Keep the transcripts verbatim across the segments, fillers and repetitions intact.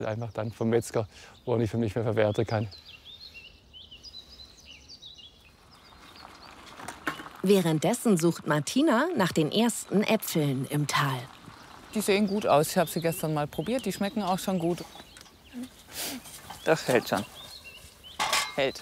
Einfach dann vom Metzger, wo ich für mich mehr verwerten kann. Währenddessen sucht Martina nach den ersten Äpfeln im Tal. Die sehen gut aus. Ich habe sie gestern mal probiert. Die schmecken auch schon gut. Das hält schon. Hält.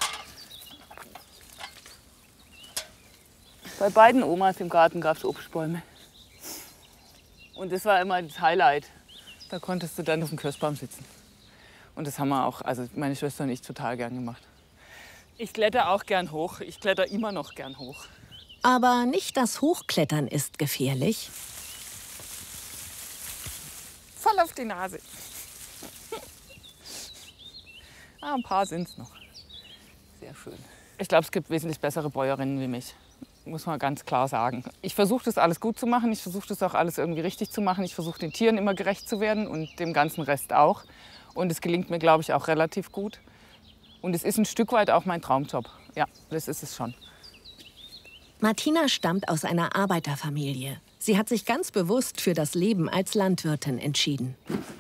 Bei beiden Omas im Garten gab es Obstbäume. Und das war immer das Highlight. Da konntest du dann auf dem Kirschbaum sitzen. Und das haben wir auch, also meine Schwester und ich, total gern gemacht. Ich kletter auch gern hoch. Ich kletter immer noch gern hoch. Aber nicht das Hochklettern ist gefährlich. Voll auf die Nase. Ah, ein paar sind's noch. Sehr schön. Ich glaube, es gibt wesentlich bessere Bäuerinnen wie mich. Muss man ganz klar sagen. Ich versuche das alles gut zu machen. Ich versuche das auch alles irgendwie richtig zu machen. Ich versuche den Tieren immer gerecht zu werden und dem ganzen Rest auch. Und es gelingt mir, glaube ich, auch relativ gut. Und es ist ein Stück weit auch mein Traumjob. Ja, das ist es schon. Martina stammt aus einer Arbeiterfamilie. Sie hat sich ganz bewusst für das Leben als Landwirtin entschieden.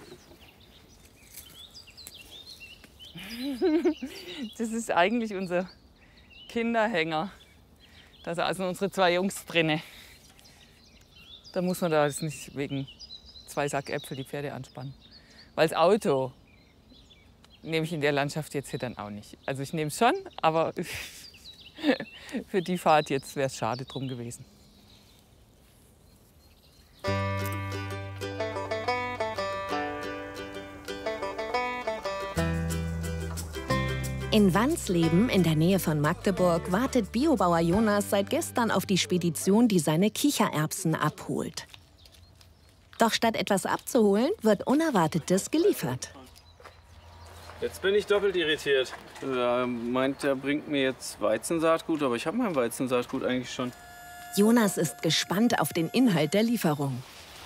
Das ist eigentlich unser Kinderhänger. Da sind also unsere zwei Jungs drinne. Da muss man da jetzt nicht wegen zwei Sack Äpfel die Pferde anspannen. Weil das Auto nehme ich in der Landschaft jetzt hier dann auch nicht. Also ich nehme es schon, aber für die Fahrt jetzt wäre es schade drum gewesen. In Wansleben in der Nähe von Magdeburg wartet Biobauer Jonas seit gestern auf die Spedition, die seine Kichererbsen abholt. Doch statt etwas abzuholen, wird Unerwartetes geliefert. Jetzt bin ich doppelt irritiert. Er meint, er bringt mir jetzt Weizensaatgut, aber ich habe mein Weizensaatgut eigentlich schon. Jonas ist gespannt auf den Inhalt der Lieferung.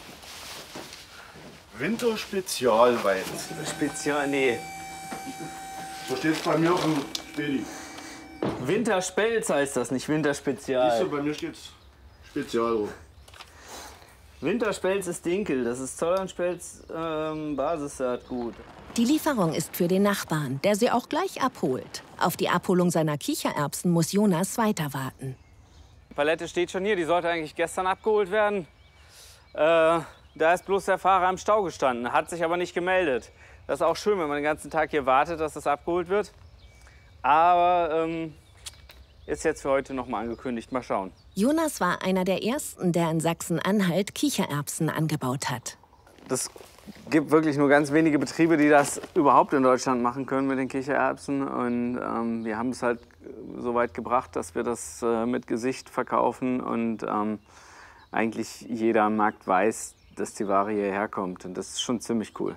Winterspezialweizen. Spezial, nee. So steht es bei mir auf dem Spedi. Winterspelz heißt das, nicht Winterspezial. Siehst du, bei mir steht Spezial. Winterspelz ist Dinkel, das ist Zollernspelz ähm, Basissaatgut. Die Lieferung ist für den Nachbarn, der sie auch gleich abholt. Auf die Abholung seiner Kichererbsen muss Jonas weiter warten. Die Palette steht schon hier, die sollte eigentlich gestern abgeholt werden. Äh, da ist bloß der Fahrer im Stau gestanden, hat sich aber nicht gemeldet. Das ist auch schön, wenn man den ganzen Tag hier wartet, dass das abgeholt wird. Aber ähm, ist jetzt für heute noch mal angekündigt. Mal schauen. Jonas war einer der ersten, der in Sachsen-Anhalt Kichererbsen angebaut hat. Das gibt wirklich nur ganz wenige Betriebe, die das überhaupt in Deutschland machen können mit den Kichererbsen. Und ähm, wir haben es halt so weit gebracht, dass wir das äh, mit Gesicht verkaufen. Und ähm, eigentlich jeder am Markt weiß, dass die Ware hierher kommt. Und das ist schon ziemlich cool.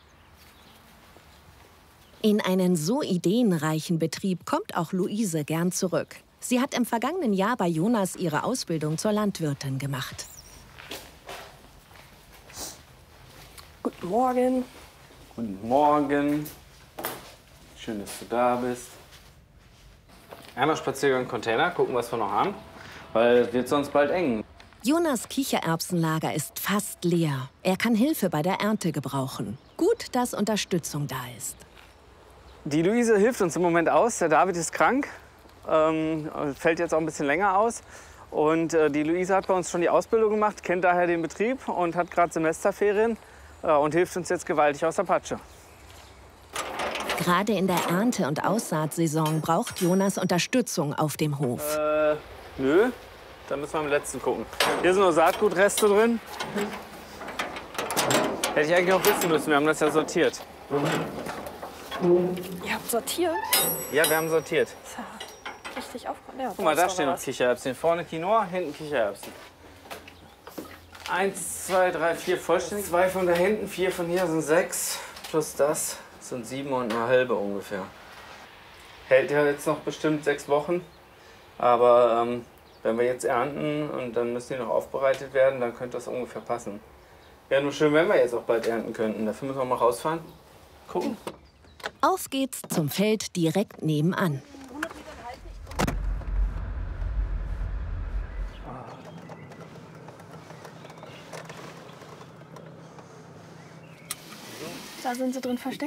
In einen so ideenreichen Betrieb kommt auch Luise gern zurück. Sie hat im vergangenen Jahr bei Jonas ihre Ausbildung zur Landwirtin gemacht. Guten Morgen. Guten Morgen. Schön, dass du da bist. Einmal Spaziergang im Container, gucken, was wir noch haben, weil es wird sonst bald eng. Jonas Kichererbsenlager ist fast leer. Er kann Hilfe bei der Ernte gebrauchen. Gut, dass Unterstützung da ist. Die Luise hilft uns im Moment aus. Der David ist krank, ähm, fällt jetzt auch ein bisschen länger aus. Und äh, die Luise hat bei uns schon die Ausbildung gemacht, kennt daher den Betrieb und hat gerade Semesterferien äh, und hilft uns jetzt gewaltig aus der Patsche. Gerade in der Ernte- und Aussaatsaison braucht Jonas Unterstützung auf dem Hof. Äh, nö, da müssen wir am letzten gucken. Hier sind nur Saatgutreste drin. Hätte ich eigentlich auch wissen müssen, wir haben das ja sortiert. Ihr habt sortiert? Ja, wir haben sortiert. Das ist ja richtig aufgeräumt. Ja, Guck mal, da ist stehen doch noch Kichererbsen. Vorne Quinoa, hinten Kichererbsen. Eins, zwei, drei, vier vollständig. Zwei von da hinten, vier von hier sind sechs. Plus das sind sieben und eine halbe ungefähr. Hält ja jetzt noch bestimmt sechs Wochen. Aber ähm, wenn wir jetzt ernten und dann müssen die noch aufbereitet werden, dann könnte das ungefähr passen. Wäre nur schön, wenn wir jetzt auch bald ernten könnten. Dafür müssen wir mal rausfahren. Gucken. Auf geht's zum Feld direkt nebenan. Da sind sie drin versteckt.